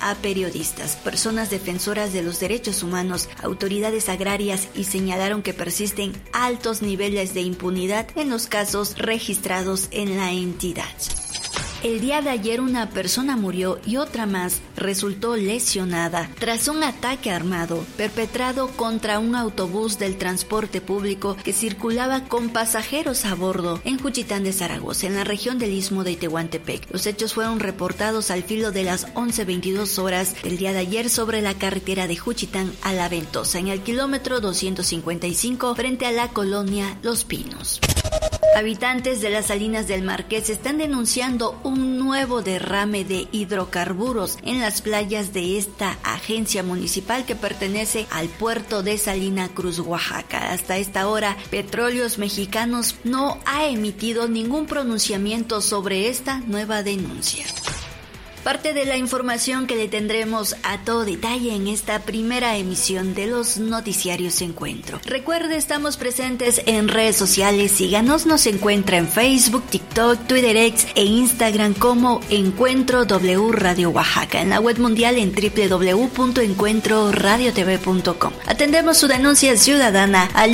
a periodistas, personas defensoras de los derechos humanos, autoridades agrarias y señalaron que persisten altos niveles de impunidad en los casos registrados en la entidad. El día de ayer una persona murió y otra más resultó lesionada tras un ataque armado perpetrado contra un autobús del transporte público que circulaba con pasajeros a bordo en Juchitán de Zaragoza, en la región del Istmo de Tehuantepec. Los hechos fueron reportados al filo de las 11:22 horas del día de ayer sobre la carretera de Juchitán a La Ventosa, en el kilómetro 255 frente a la colonia Los Pinos. Habitantes de las Salinas del Marqués están denunciando un nuevo derrame de hidrocarburos en las playas de esta agencia municipal que pertenece al puerto de Salina Cruz, Oaxaca. Hasta esta hora, Petróleos Mexicanos no ha emitido ningún pronunciamiento sobre esta nueva denuncia. Parte de la información que le tendremos a todo detalle en esta primera emisión de los noticiarios Encuentro. Recuerde, estamos presentes en redes sociales. Síganos, nos encuentra en Facebook, TikTok, Twitter X e Instagram como Encuentro W Radio Oaxaca. En la web mundial en www.encuentroradiotv.com. Atendemos su denuncia ciudadana al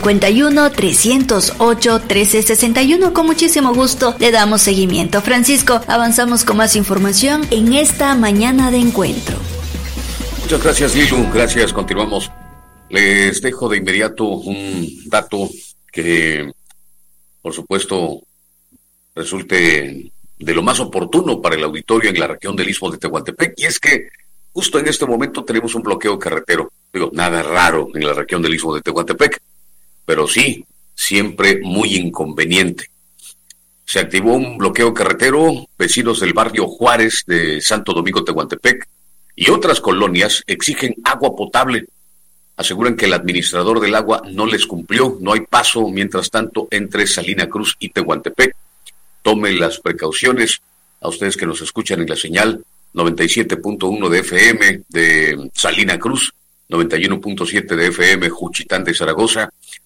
951-308-1361. Con muchísimo gusto le damos seguimiento. Francisco, avanzamos con más información en esta mañana de Encuentro. Muchas gracias, Lilu. Gracias, continuamos. Les dejo de inmediato un dato que, por supuesto, resulte de lo más oportuno para el auditorio en la región del Istmo de Tehuantepec, y es que justo en este momento tenemos un bloqueo carretero. Digo, nada raro en la región del Istmo de Tehuantepec, pero sí, siempre muy inconveniente. Se activó un bloqueo carretero. Vecinos del barrio Juárez de Santo Domingo Tehuantepec y otras colonias exigen agua potable. Aseguran que el administrador del agua no les cumplió. No hay paso, mientras tanto, entre Salina Cruz y Tehuantepec. Tomen las precauciones. A ustedes que nos escuchan en la señal 97.1 de FM de Salina Cruz, 91.7 de FM Juchitán de Zaragoza,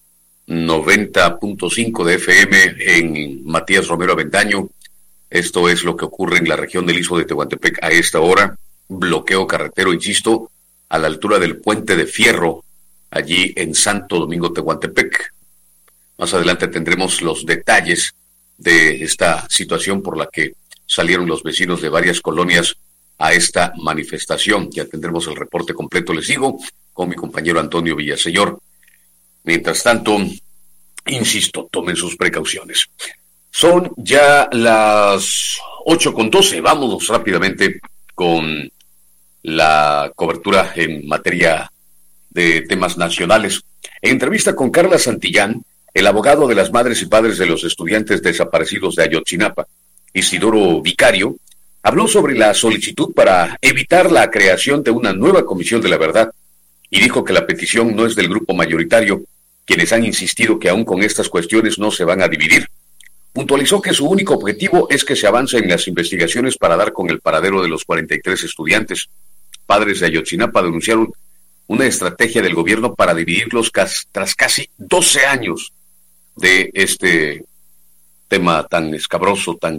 90.5 de FM en Matías Romero Avendaño. Esto es lo que ocurre en la región del Istmo de Tehuantepec a esta hora. Bloqueo carretero, insisto, a la altura del Puente de Fierro, allí en Santo Domingo Tehuantepec. Más adelante tendremos los detalles de esta situación por la que salieron los vecinos de varias colonias a esta manifestación. Ya tendremos el reporte completo, les digo, con mi compañero Antonio Villaseñor. Mientras tanto, insisto, tomen sus precauciones. Son ya las 8:12. Vámonos rápidamente con la cobertura en materia de temas nacionales. En entrevista con Carla Santillán, el abogado de las madres y padres de los estudiantes desaparecidos de Ayotzinapa, Isidoro Vicario, habló sobre la solicitud para evitar la creación de una nueva comisión de la verdad y dijo que la petición no es del grupo mayoritario, quienes han insistido que aún con estas cuestiones no se van a dividir. Puntualizó que su único objetivo es que se avance en las investigaciones para dar con el paradero de los 43 estudiantes. Padres de Ayotzinapa denunciaron una estrategia del gobierno para dividirlos tras casi 12 años de este tema tan escabroso, tan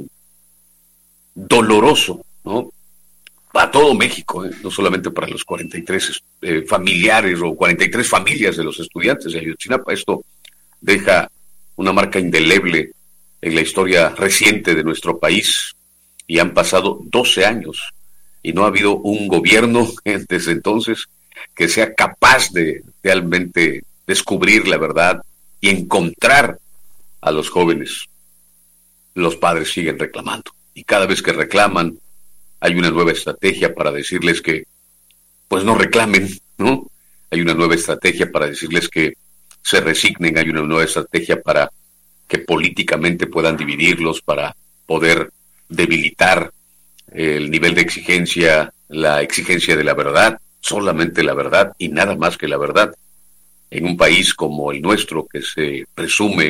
doloroso, ¿no? Para todo México, no solamente para los 43 familiares o 43 familias de los estudiantes de Ayotzinapa. Esto deja una marca indeleble en la historia reciente de nuestro país y han pasado 12 años y no ha habido un gobierno desde entonces que sea capaz de realmente descubrir la verdad y encontrar a los jóvenes. Los padres siguen reclamando y cada vez que reclaman hay una nueva estrategia para decirles que pues no reclamen, ¿no? Hay una nueva estrategia para decirles que se resignen, hay una nueva estrategia para que políticamente puedan dividirlos, para poder debilitar el nivel de exigencia, la exigencia de la verdad, solamente la verdad y nada más que la verdad. En un país como el nuestro, que se presume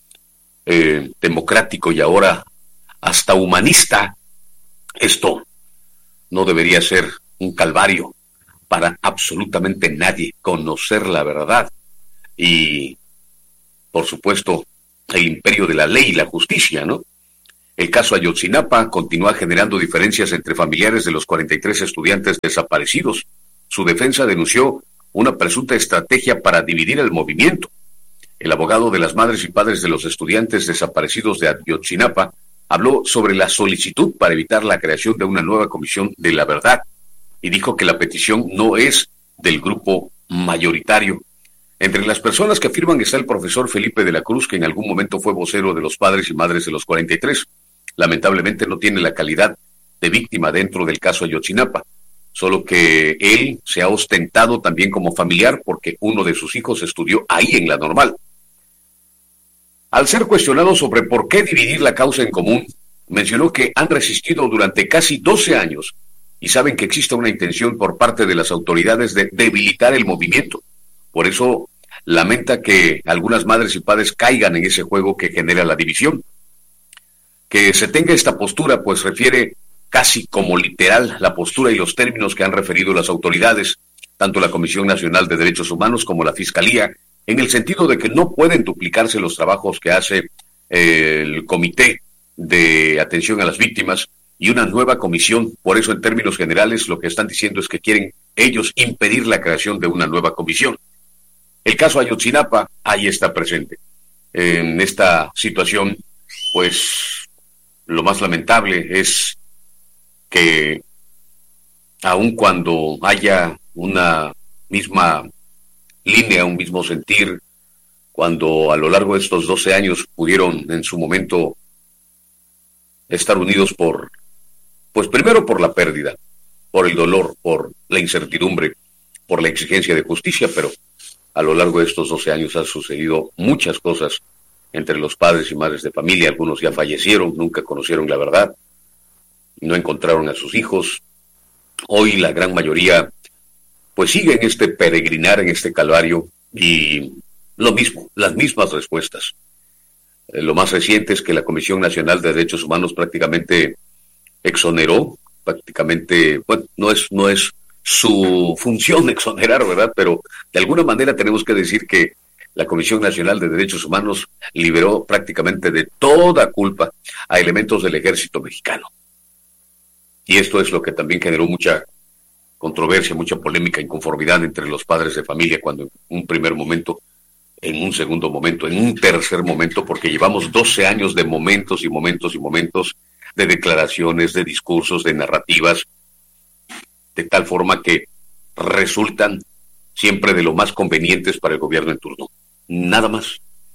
democrático y ahora hasta humanista, esto no debería ser un calvario para absolutamente nadie, conocer la verdad. Y, por supuesto, el imperio de la ley y la justicia, ¿no? El caso Ayotzinapa continúa generando diferencias entre familiares de los 43 estudiantes desaparecidos. Su defensa denunció una presunta estrategia para dividir el movimiento. El abogado de las madres y padres de los estudiantes desaparecidos de Ayotzinapa habló sobre la solicitud para evitar la creación de una nueva comisión de la verdad y dijo que la petición no es del grupo mayoritario. Entre las personas que afirman está el profesor Felipe de la Cruz, que en algún momento fue vocero de los padres y madres de los 43. Lamentablemente no tiene la calidad de víctima dentro del caso Ayotzinapa, solo que él se ha ostentado también como familiar porque uno de sus hijos estudió ahí en la Normal. Al ser cuestionado sobre por qué dividir la causa en común, mencionó que han resistido durante casi 12 años y saben que existe una intención por parte de las autoridades de debilitar el movimiento. Por eso lamenta que algunas madres y padres caigan en ese juego que genera la división. Que se tenga esta postura, pues refiere casi como literal la postura y los términos que han referido las autoridades, tanto la Comisión Nacional de Derechos Humanos como la Fiscalía, en el sentido de que no pueden duplicarse los trabajos que hace el Comité de Atención a las Víctimas y una nueva comisión. Por eso, en términos generales, lo que están diciendo es que quieren ellos impedir la creación de una nueva comisión. El caso Ayotzinapa ahí está presente. En esta situación, pues, lo más lamentable es que aun cuando haya una misma línea, un mismo sentir, cuando a lo largo de estos 12 años pudieron en su momento estar unidos pues primero por la pérdida, por el dolor, por la incertidumbre, por la exigencia de justicia, pero a lo largo de estos 12 años han sucedido muchas cosas entre los padres y madres de familia. Algunos ya fallecieron, nunca conocieron la verdad, no encontraron a sus hijos. Hoy la gran mayoría pues sigue en este peregrinar, en este calvario, y lo mismo, las mismas respuestas. Lo más reciente es que la Comisión Nacional de Derechos Humanos prácticamente exoneró, bueno, no es su función exonerar, ¿verdad? Pero de alguna manera tenemos que decir que la Comisión Nacional de Derechos Humanos liberó prácticamente de toda culpa a elementos del ejército mexicano. Y esto es lo que también generó mucha controversia, mucha polémica, inconformidad entre los padres de familia cuando en un primer momento, en un segundo momento, en un tercer momento, porque llevamos 12 años de momentos y momentos y momentos de declaraciones, de discursos, de narrativas, de tal forma que resultan siempre de lo más convenientes para el gobierno en turno. Nada más.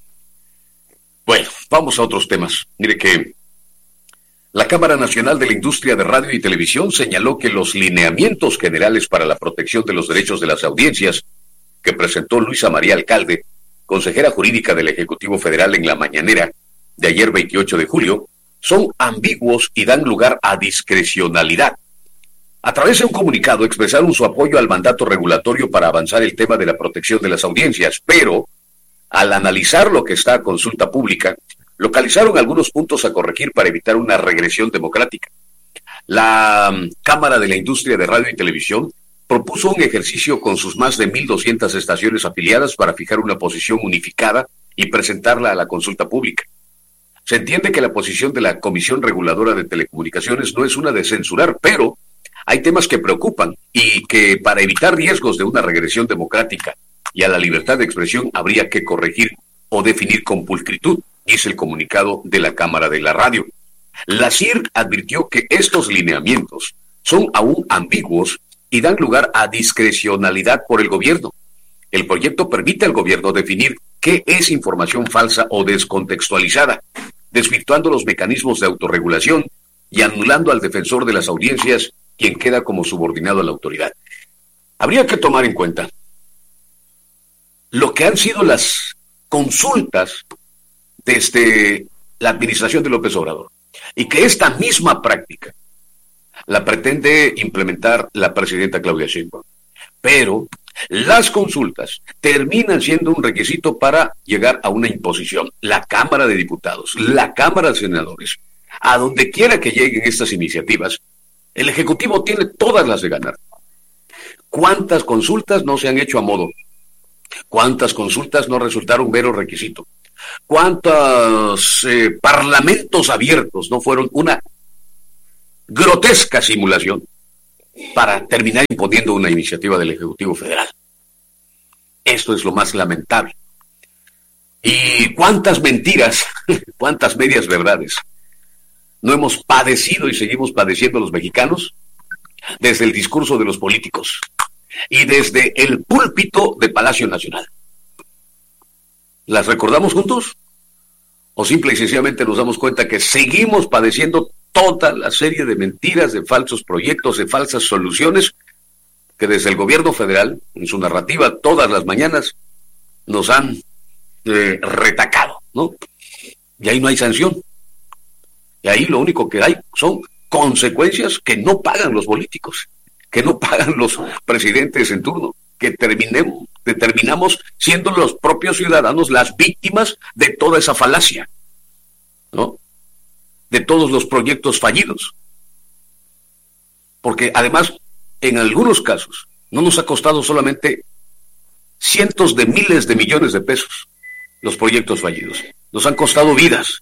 Bueno, vamos a otros temas. Mire que la Cámara Nacional de la Industria de Radio y Televisión señaló que los lineamientos generales para la protección de los derechos de las audiencias que presentó Luisa María Alcalde, consejera jurídica del Ejecutivo Federal en la mañanera de ayer 28 de julio, son ambiguos y dan lugar a discrecionalidad. A través de un comunicado expresaron su apoyo al mandato regulatorio para avanzar el tema de la protección de las audiencias, pero al analizar lo que está a consulta pública, localizaron algunos puntos a corregir para evitar una regresión democrática. La Cámara de la Industria de Radio y Televisión propuso un ejercicio con sus más de 1,200 estaciones afiliadas para fijar una posición unificada y presentarla a la consulta pública. Se entiende que la posición de la Comisión Reguladora de Telecomunicaciones no es una de censurar, pero hay temas que preocupan y que para evitar riesgos de una regresión democrática y a la libertad de expresión habría que corregir o definir con pulcritud, dice el comunicado de la Cámara de la Radio. La CIR advirtió que estos lineamientos son aún ambiguos y dan lugar a discrecionalidad por el gobierno. El proyecto permite al gobierno definir qué es información falsa o descontextualizada, desvirtuando los mecanismos de autorregulación y anulando al defensor de las audiencias, quien queda como subordinado a la autoridad. Habría que tomar en cuenta lo que han sido las consultas desde la administración de López Obrador, y que esta misma práctica la pretende implementar la presidenta Claudia Sheinbaum. Pero las consultas terminan siendo un requisito para llegar a una imposición. La Cámara de Diputados, la Cámara de Senadores, a donde quiera que lleguen estas iniciativas, el Ejecutivo tiene todas las de ganar. ¿Cuántas consultas no se han hecho a modo? ¿Cuántas consultas no resultaron mero requisito? cuántos parlamentos abiertos no fueron una grotesca simulación para terminar imponiendo una iniciativa del Ejecutivo Federal. Esto es lo más lamentable. Y cuántas mentiras, cuántas medias verdades no hemos padecido y seguimos padeciendo los mexicanos desde el discurso de los políticos y desde el púlpito de Palacio Nacional. ¿Las recordamos juntos? ¿O simple y sencillamente nos damos cuenta que seguimos padeciendo toda la serie de mentiras, de falsos proyectos, de falsas soluciones que desde el gobierno federal, en su narrativa todas las mañanas, nos han retacado, ¿no? Y ahí no hay sanción. Y ahí lo único que hay son consecuencias que no pagan los políticos, que no pagan los presidentes en turno, que terminamos siendo los propios ciudadanos las víctimas de toda esa falacia, ¿no? De todos los proyectos fallidos. Porque además, en algunos casos, no nos ha costado solamente cientos de miles de millones de pesos los proyectos fallidos. Nos han costado vidas.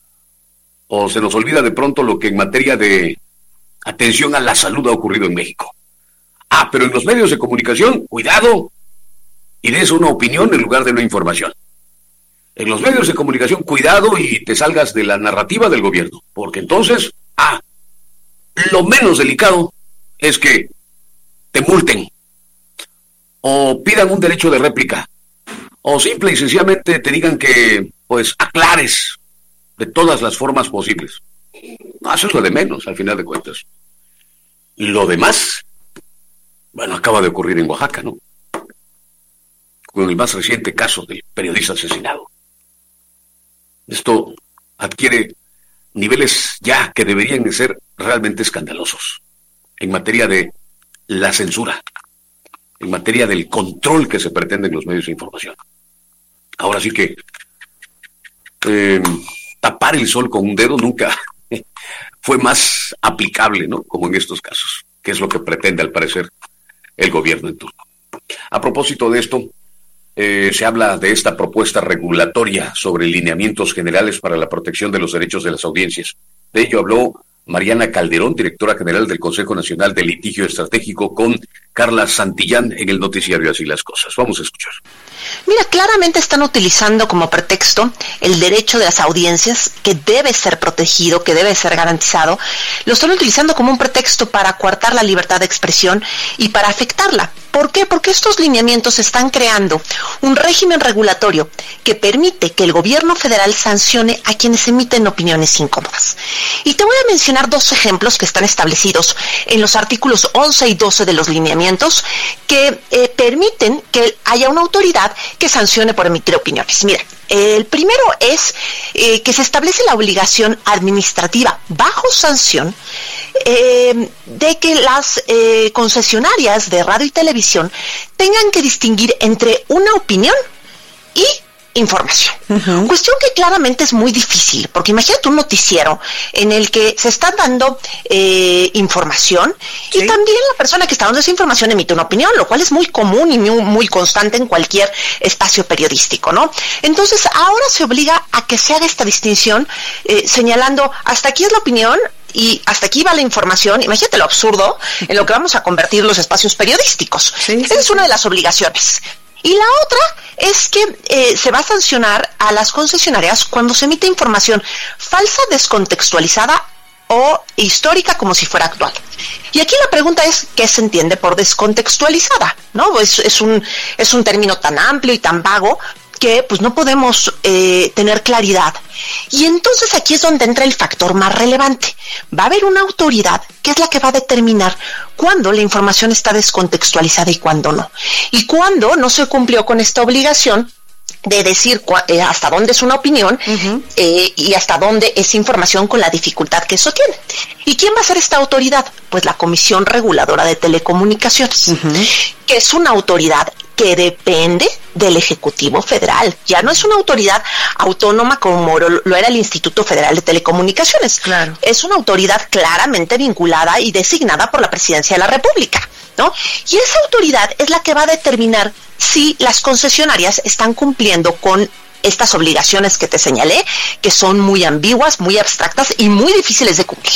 O se nos olvida de pronto lo que en materia de atención a la salud ha ocurrido en México. Pero en los medios de comunicación, cuidado, y des una opinión en lugar de una información. En los medios de comunicación, cuidado y te salgas de la narrativa del gobierno, porque entonces, lo menos delicado es que te multen, o pidan un derecho de réplica, o simple y sencillamente te digan que, pues, aclares de todas las formas posibles. Eso es lo de menos, al final de cuentas. Y lo demás, bueno, acaba de ocurrir en Oaxaca, ¿no? Con el más reciente caso del periodista asesinado. Esto adquiere niveles ya que deberían de ser realmente escandalosos en materia de la censura, en materia del control que se pretende en los medios de información. Ahora sí que tapar el sol con un dedo nunca fue más aplicable, ¿no? Como en estos casos, que es lo que pretende al parecer el gobierno en turno. A propósito de esto, se habla de esta propuesta regulatoria sobre lineamientos generales para la protección de los derechos de las audiencias. De ello habló Mariana Calderón, directora general del Consejo Nacional de Litigio Estratégico, con Carla Santillán en el noticiario Así las Cosas. Vamos a escuchar. Mira, claramente están utilizando como pretexto el derecho de las audiencias, que debe ser protegido, que debe ser garantizado. Lo están utilizando como un pretexto para coartar la libertad de expresión y para afectarla. ¿Por qué? Porque estos lineamientos están creando un régimen regulatorio que permite que el gobierno federal sancione a quienes emiten opiniones incómodas. Y te voy a mencionar dos ejemplos que están establecidos en los artículos 11 y 12 de los lineamientos que permiten que haya una autoridad que sancione por emitir opiniones. Mira, el primero es que se establece la obligación administrativa bajo sanción de que las concesionarias de radio y televisión tengan que distinguir entre una opinión y información. Uh-huh. Cuestión que claramente es muy difícil, porque imagínate un noticiero en el que se está dando información, ¿sí? Y también la persona que está dando esa información emite una opinión, lo cual es muy común y muy constante en cualquier espacio periodístico, ¿no? Entonces ahora se obliga a que se haga esta distinción señalando hasta aquí es la opinión y hasta aquí va la información. Imagínate lo absurdo en lo que vamos a convertir los espacios periodísticos. Sí, esa es una de las obligaciones. Y la otra es que se va a sancionar a las concesionarias cuando se emite información falsa, descontextualizada o histórica como si fuera actual. Y aquí la pregunta es, ¿qué se entiende por descontextualizada? ¿No? Es un término tan amplio y tan vago que pues no podemos tener claridad. Y entonces aquí es donde entra el factor más relevante. Va a haber una autoridad que es la que va a determinar cuándo la información está descontextualizada y cuándo no. Y cuándo no se cumplió con esta obligación de decir hasta dónde es una opinión, uh-huh, y hasta dónde es información con la dificultad que eso tiene. ¿Y quién va a ser esta autoridad? Pues la Comisión Reguladora de Telecomunicaciones, uh-huh, que es una autoridad que depende del Ejecutivo Federal. Ya no es una autoridad autónoma como lo era el Instituto Federal de Telecomunicaciones. Claro. Es una autoridad claramente vinculada y designada por la Presidencia de la República, ¿no? Y esa autoridad es la que va a determinar si las concesionarias están cumpliendo con estas obligaciones que te señalé, que son muy ambiguas, muy abstractas y muy difíciles de cumplir.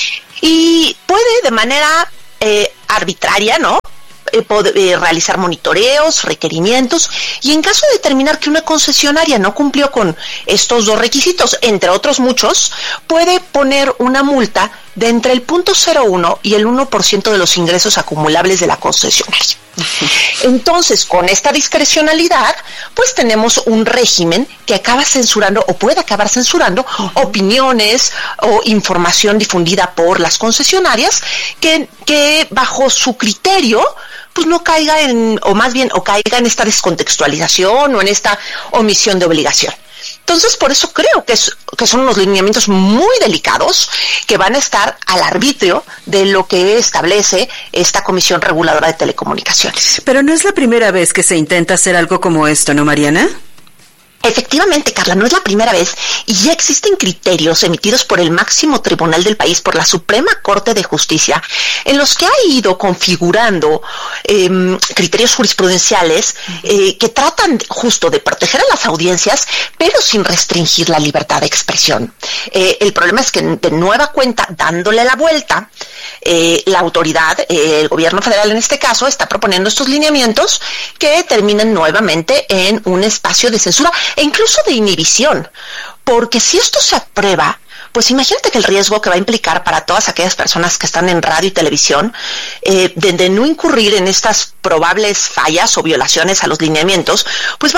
Y puede de manera arbitraria, ¿no?, realizar monitoreos, requerimientos, y en caso de determinar que una concesionaria no cumplió con estos dos requisitos, entre otros muchos, puede poner una multa de entre el 0.01 y el 1% de los ingresos acumulables de la concesionaria. Entonces, con esta discrecionalidad, pues tenemos un régimen que acaba censurando o puede acabar censurando opiniones o información difundida por las concesionarias que bajo su criterio pues no caiga caiga en esta descontextualización o en esta omisión de obligación. Entonces, por eso creo que son unos lineamientos muy delicados que van a estar al arbitrio de lo que establece esta Comisión Reguladora de Telecomunicaciones. Pero no es la primera vez que se intenta hacer algo como esto, ¿no, Mariana? Efectivamente, Carla, no es la primera vez y ya existen criterios emitidos por el máximo tribunal del país, por la Suprema Corte de Justicia, en los que ha ido configurando criterios jurisprudenciales que tratan justo de proteger a las audiencias, pero sin restringir la libertad de expresión. El problema es que de nueva cuenta, dándole la vuelta, la autoridad, el gobierno federal en este caso, está proponiendo estos lineamientos que terminan nuevamente en un espacio de censura e incluso de inhibición, porque si esto se aprueba, pues imagínate que el riesgo que va a implicar para todas aquellas personas que están en radio y televisión de no incurrir en estas probables fallas o violaciones a los lineamientos, pues va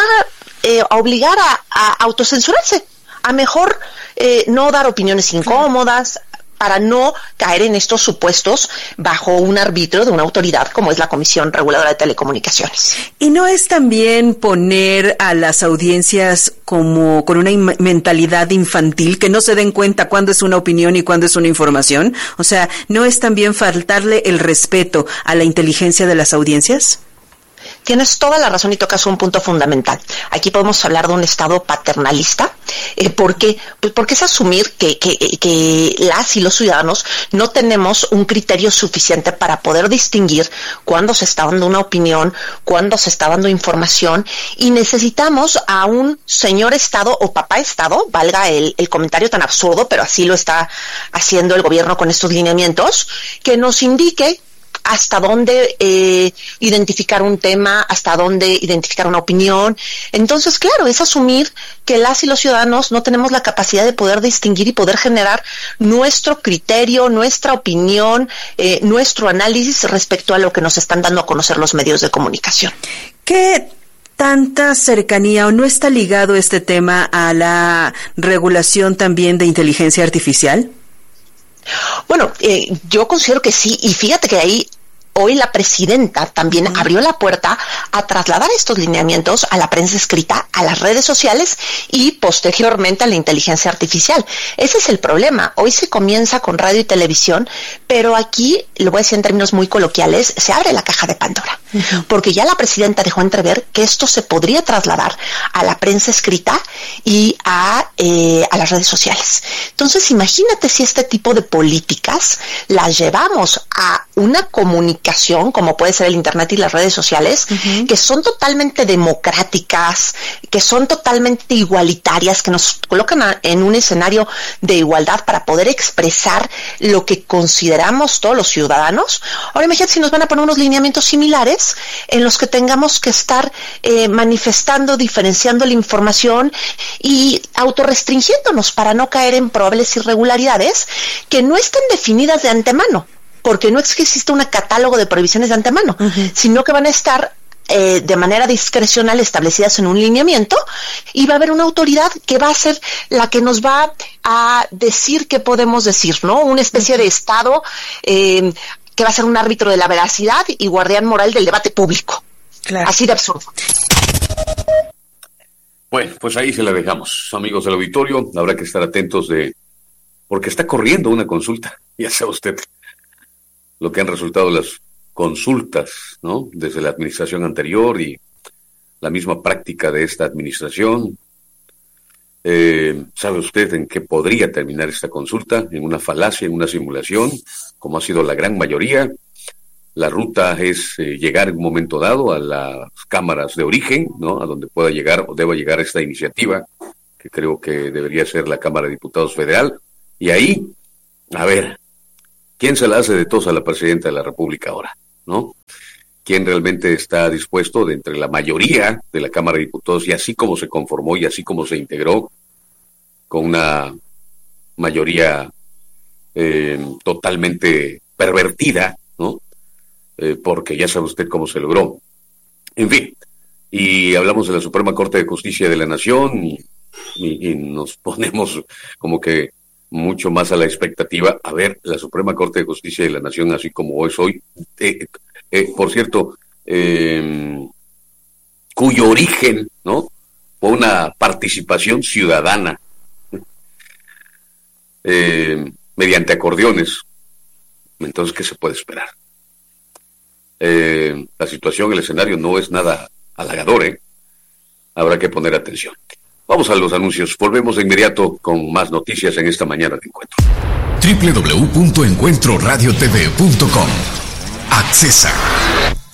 a obligar a autocensurarse, a mejor no dar opiniones incómodas, para no caer en estos supuestos bajo un arbitrio de una autoridad como es la Comisión Reguladora de Telecomunicaciones. ¿Y no es también poner a las audiencias como con una mentalidad infantil, que no se den cuenta cuándo es una opinión y cuándo es una información? O sea, ¿no es también faltarle el respeto a la inteligencia de las audiencias? Tienes toda la razón y tocas un punto fundamental. Aquí podemos hablar de un Estado paternalista, porque es asumir que las y los ciudadanos no tenemos un criterio suficiente para poder distinguir cuándo se está dando una opinión, cuándo se está dando información, y necesitamos a un señor Estado o papá Estado, valga el comentario tan absurdo, pero así lo está haciendo el gobierno con estos lineamientos, que nos indique hasta dónde identificar un tema, hasta dónde identificar una opinión. Entonces, claro, es asumir que las y los ciudadanos no tenemos la capacidad de poder distinguir y poder generar nuestro criterio, nuestra opinión, nuestro análisis respecto a lo que nos están dando a conocer los medios de comunicación. ¿Qué tanta cercanía o no está ligado este tema a la regulación también de inteligencia artificial? Bueno, yo considero que sí, y fíjate que ahí hoy la presidenta también abrió la puerta a trasladar estos lineamientos a la prensa escrita, a las redes sociales y posteriormente a la inteligencia artificial. Ese es el problema. Hoy se comienza con radio y televisión, pero aquí, lo voy a decir en términos muy coloquiales, se abre la caja de Pandora, porque ya la presidenta dejó entrever que esto se podría trasladar a la prensa escrita y a las redes sociales. Entonces, imagínate si este tipo de políticas las llevamos a una comunicación como puede ser el internet y las redes sociales, que son totalmente democráticas, que son totalmente igualitarias, que nos colocan en un escenario de igualdad para poder expresar lo que consideramos todos los ciudadanos. Ahora imagínate si nos van a poner unos lineamientos similares en los que tengamos que estar manifestando, diferenciando la información y autorrestringiéndonos para no caer en probables irregularidades que no estén definidas de antemano, porque no es que exista un catálogo de prohibiciones de antemano, sino que van a estar de manera discrecional establecidas en un lineamiento, y va a haber una autoridad que va a ser la que nos va a decir qué podemos decir, ¿no? Una especie de Estado que va a ser un árbitro de la veracidad y guardián moral del debate público. Claro. Así de absurdo. Bueno, pues ahí se la dejamos, amigos del auditorio. Habrá que estar atentos porque está corriendo una consulta, ya sabe usted lo que han resultado las consultas, ¿no? Desde la administración anterior y la misma práctica de esta administración. ¿Sabe usted en qué podría terminar esta consulta? En una falacia, en una simulación, como ha sido la gran mayoría. La ruta es llegar en un momento dado a las cámaras de origen, ¿no? A donde pueda llegar o deba llegar esta iniciativa, que creo que debería ser la Cámara de Diputados Federal. Y ahí, a ver, ¿quién se la hace de tos a la presidenta de la República ahora, no? ¿Quién realmente está dispuesto, de entre la mayoría de la Cámara de Diputados, y así como se conformó y así como se integró, con una mayoría totalmente pervertida, ¿no? Porque ya sabe usted cómo se logró. En fin, y hablamos de la Suprema Corte de Justicia de la Nación y nos ponemos como que mucho más a la expectativa. A ver, la Suprema Corte de Justicia de la Nación, así como es hoy, por cierto, cuyo origen, ¿no?, fue una participación ciudadana mediante acordeones. Entonces, ¿qué se puede esperar? La situación, el escenario no es nada halagador, Habrá que poner atención. Vamos a los anuncios. Volvemos de inmediato con más noticias en esta mañana de Encuentro. www.encuentroradiotv.com. Accesa.